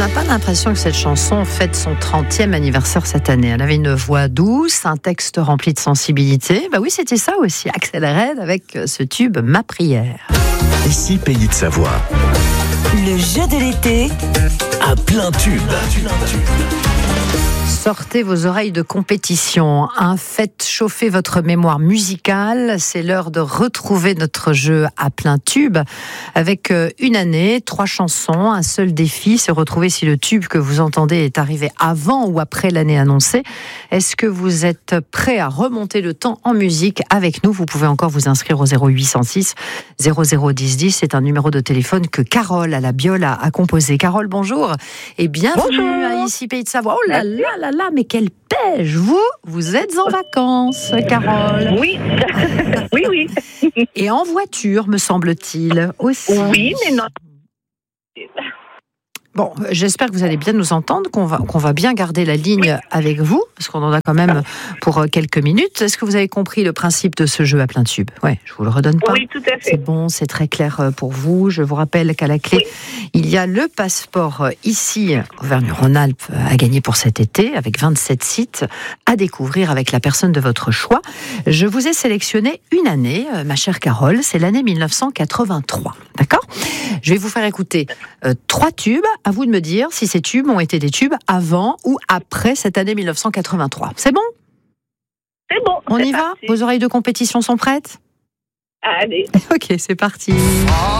n'a pas l'impression que cette chanson fête son 30e anniversaire cette année. Elle avait une voix douce, un texte rempli de sensibilité. Bah oui, c'était ça aussi, Axel Red avec ce tube « Ma prière ». Ici, Pays de Savoie. Le jeu de l'été À plein tube. Sortez vos oreilles de compétition, faites chauffer votre mémoire musicale. C'est l'heure de retrouver notre jeu à plein tube avec une année, 3 chansons, un seul défi, c'est retrouver si le tube que vous entendez est arrivé avant ou après l'année annoncée. Est-ce que vous êtes prêt à remonter le temps en musique avec nous? Vous pouvez encore vous inscrire au 0806 001010. C'est un numéro de téléphone que Carole à la Biole a composé. Carole, bonjour et bienvenue à Ici Pays de Savoie. Oh là là là là, mais quelle pêche! Vous êtes en vacances, Carole. Oui, oui. Et en voiture, me semble-t-il, aussi. Oui, mais non. Bon, j'espère que vous allez bien nous entendre, qu'on va bien garder la ligne avec vous, parce qu'on en a quand même pour quelques minutes. Est-ce que vous avez compris le principe de ce jeu à plein tube? Ouais, je vous le redonne pas. Oui, tout à fait. C'est bon, c'est très clair pour vous. Je vous rappelle qu'à la clé, il y a le passeport ici, Auvergne-Rhône-Alpes, à gagner pour cet été, avec 27 sites à découvrir avec la personne de votre choix. Je vous ai sélectionné une année, ma chère Carole, c'est l'année 1983. D'accord? Je vais vous faire écouter 3 tubes. À vous de me dire si ces tubes ont été des tubes avant ou après cette année 1983. C'est bon? C'est bon. On y va? Vos oreilles de compétition sont prêtes? Allez. Ok, c'est parti.